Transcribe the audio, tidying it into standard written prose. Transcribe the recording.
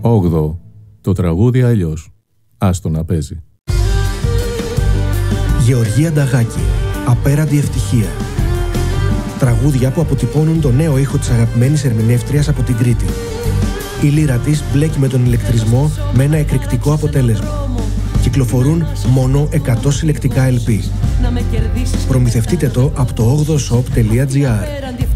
8. Το τραγούδι αλλιώς. Άστο να παίζει. Γεωργία Νταγάκη. Απέραντη ευτυχία. Τραγούδια που αποτυπώνουν το νέο ήχο της αγαπημένης ερμηνεύτριας από την Κρήτη. Η λύρα της μπλέκει με τον ηλεκτρισμό με ένα εκρηκτικό αποτέλεσμα. Κυκλοφορούν μόνο 100 συλλεκτικά LP. Προμηθευτείτε το από το 8shop.gr.